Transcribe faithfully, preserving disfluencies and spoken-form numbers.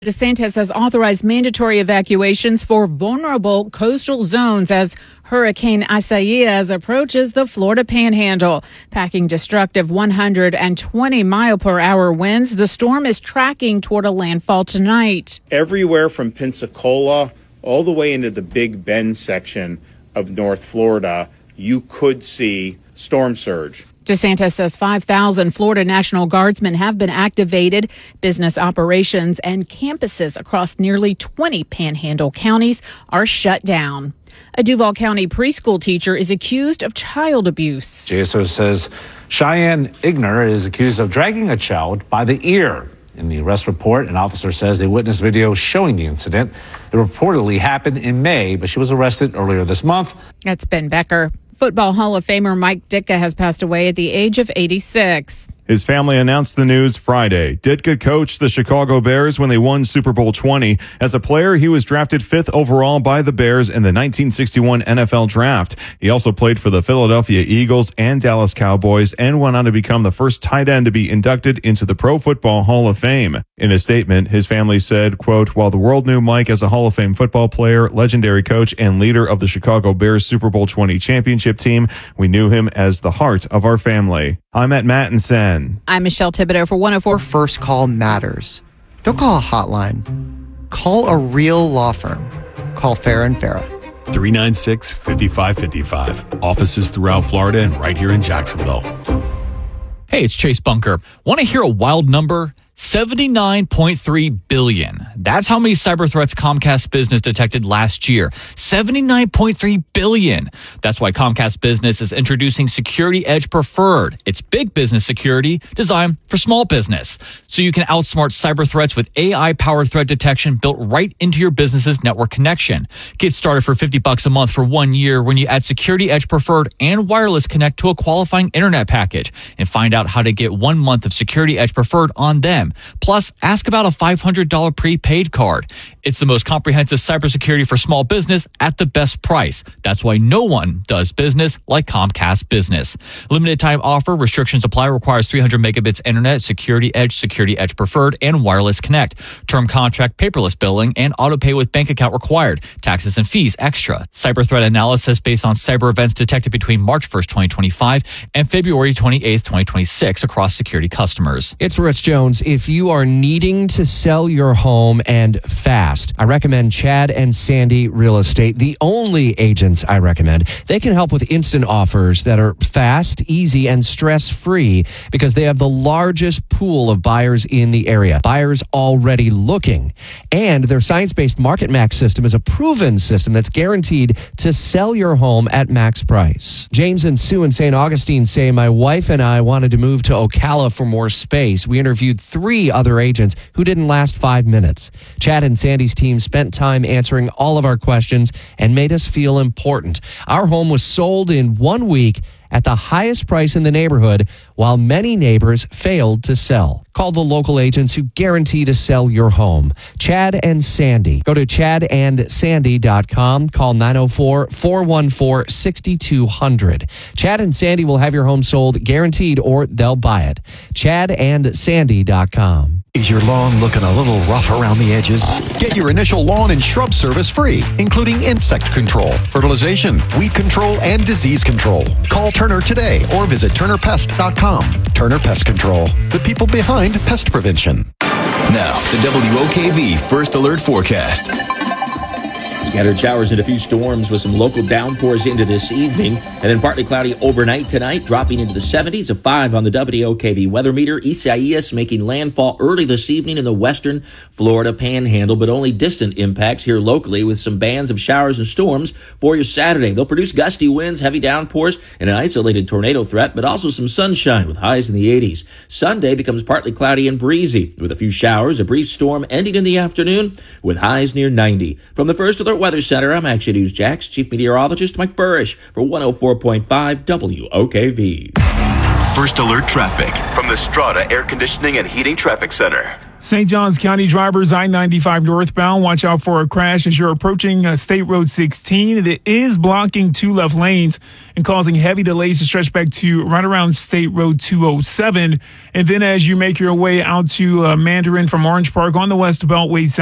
DeSantis has authorized mandatory evacuations for vulnerable coastal zones as Hurricane Isaias approaches the Florida Panhandle. Packing destructive one hundred twenty mile per hour winds, the storm is tracking toward a landfall tonight. Everywhere from Pensacola all the way into the Big Bend section of North Florida, you could see storm surge. DeSantis says five thousand Florida National Guardsmen have been activated. Business operations and campuses across nearly twenty Panhandle counties are shut down. A Duval County preschool teacher is accused of child abuse. J S O says Cheyenne Igner is accused of dragging a child by the ear. In the arrest report, an officer says they witnessed video showing the incident. It reportedly happened in May, but she was arrested earlier this month. That's Ben Becker. Football Hall of Famer Mike Ditka has passed away at the age of eighty-six. His family announced the news Friday. Ditka coached the Chicago Bears when they won Super Bowl twenty. As a player, he was drafted fifth overall by the Bears in the nineteen sixty-one N F L Draft. He also played for the Philadelphia Eagles and Dallas Cowboys and went on to become the first tight end to be inducted into the Pro Football Hall of Fame. In a statement, his family said, quote, "While the world knew Mike as a Hall of Fame football player, legendary coach, and leader of the Chicago Bears Super Bowl twenty championship team, we knew him as the heart of our family." I'm at Mattinson. I'm Michelle Thibodeau for one oh four. First call matters. Don't call a hotline. Call a real law firm. Call Farah and Farah. three nine six, five five five five. Offices throughout Florida and right here in Jacksonville. Hey, it's Chase Bunker. Want to hear a wild number? seventy-nine point three billion. That's how many cyber threats Comcast Business detected last year. seventy-nine point three billion. That's why Comcast Business is introducing Security Edge Preferred. It's big business security designed for small business. So you can outsmart cyber threats with A I-powered threat detection built right into your business's network connection. Get started for fifty bucks a month for one year when you add Security Edge Preferred and Wireless Connect to a qualifying internet package, and find out how to get one month of Security Edge Preferred on them. Plus, ask about a five hundred dollars prepaid card. It's the most comprehensive cybersecurity for small business at the best price. That's why no one does business like Comcast Business. Limited time offer. Restrictions apply. Requires three hundred megabits internet, Security Edge, Security Edge Preferred, and Wireless Connect. Term contract, paperless billing, and auto pay with bank account required. Taxes and fees extra. Cyber threat analysis based on cyber events detected between March first, twenty twenty-five and February twenty-eighth, twenty twenty-six across security customers. It's Rich Jones. If you are needing to sell your home and fast, I recommend Chad and Sandy Real Estate, the only agents I recommend. They can help with instant offers that are fast, easy, and stress-free because they have the largest pool of buyers in the area. Buyers already looking. And their science-based Market Max system is a proven system that's guaranteed to sell your home at max price. James and Sue in Saint Augustine say, my wife and I wanted to move to Ocala for more space. We interviewed three other agents who didn't last five minutes. Chad and Sandy's team spent time answering all of our questions and made us feel important. Our home was sold in one week at the highest price in the neighborhood, while many neighbors failed to sell. Call the local agents who guarantee to sell your home. Chad and Sandy. Go to chad and sandy dot com. Call nine oh four, four one four, six two zero zero. Chad and Sandy will have your home sold guaranteed, or they'll buy it. chad and sandy dot com. Is your lawn looking a little rough around the edges? Get your initial lawn and shrub service free, including insect control, fertilization, weed control, and disease control. Call Turner today or visit turner pest dot com. Turner Pest Control, the people behind pest prevention. Now, the W O K V First Alert Forecast. Scattered showers and a few storms with some local downpours into this evening, and then partly cloudy overnight tonight, dropping into the seventies, a five on the W O K V weather meter. Isaias making landfall early this evening in the western Florida Panhandle, but only distant impacts here locally with some bands of showers and storms for your Saturday. They'll produce gusty winds, heavy downpours, and an isolated tornado threat, but also some sunshine with highs in the eighties. Sunday becomes partly cloudy and breezy with a few showers, a brief storm ending in the afternoon with highs near ninety. From the First Alert Weather Center, I'm Action News Jax Chief Meteorologist Mike Burrish for one oh four point five W O K V. First Alert Traffic from the Strata Air Conditioning and Heating Traffic Center. Saint Johns County drivers I ninety-five northbound, watch out for a crash as you're approaching uh, State Road sixteen. It is blocking two left lanes and causing heavy delays to stretch back to right around State Road two oh seven. And then as you make your way out to uh, Mandarin from Orange Park on the West Beltway south.